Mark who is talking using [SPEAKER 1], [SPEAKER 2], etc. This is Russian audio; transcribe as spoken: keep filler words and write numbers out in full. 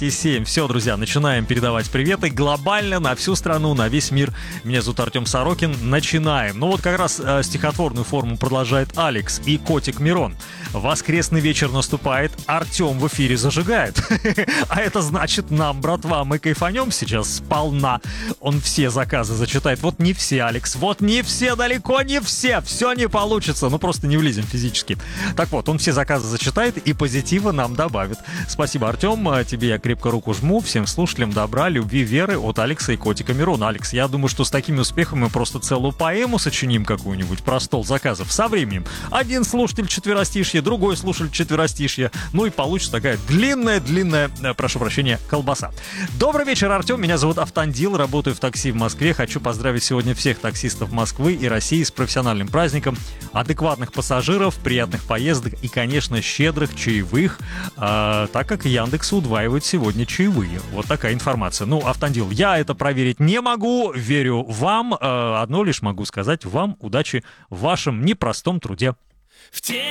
[SPEAKER 1] и семь. Все, друзья, начинаем передавать приветы глобально на всю страну, на весь мир. Меня зовут Артем Сорокин. Начинаем. Ну вот как раз э, стихотворную форму продолжает Алекс и Котик Мирон. Воскресный вечер наступает, Артем в эфире зажигает. А это значит, нам, братва, мы кайфанем сейчас сполна. Он все заказы зачитает. Вот не все, Алекс, вот не все, далеко не все. Все не получится, ну просто не влезем физически. Так вот, он все заказы зачитает и позитива нам добавит. Спасибо, Артем, тебе я крепко руку жму. Всем слушателям добра, любви, веры от Алекса и Котика Мирона. Алекс, я думаю, что с такими успехами мы просто целую поэму сочиним какую-нибудь про стол заказов со временем. Один слушатель четверостишье, другой слушатель четверостишье. Ну и получится такая длинная-длинная, прошу прощения, колбаса. Добрый вечер, Артем. Меня зовут Автандил, работаю в такси в Москве. Хочу поздравить сегодня всех таксистов Москвы и России с профессиональным праздником. Адекватных пассажиров, приятных поездок и, конечно, щедрых чаевых, э, так как Яндекс удваивает сегодня чаевые. Вот такая информация. Ну, Автандил, я это проверить не могу, верю вам. Э, одно лишь могу сказать: вам удачи в вашем непростом труде.
[SPEAKER 2] В те